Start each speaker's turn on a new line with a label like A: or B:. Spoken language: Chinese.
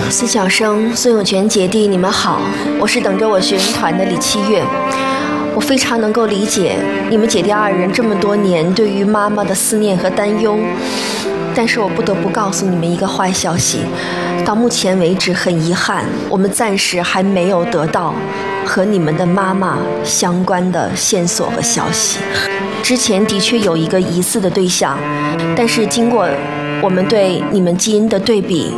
A: 孙小生、孙永全姐弟，你们好，我是等着我学人团的李七月。我非常能够理解你们姐弟二人这么多年对于妈妈的思念和担忧，但是我不得不告诉你们一个坏消息，到目前为止很遗憾，我们暂时还没有得到和你们的妈妈相关的线索和消息。之前的确有一个疑似的对象，但是经过我们对你们基因的对比，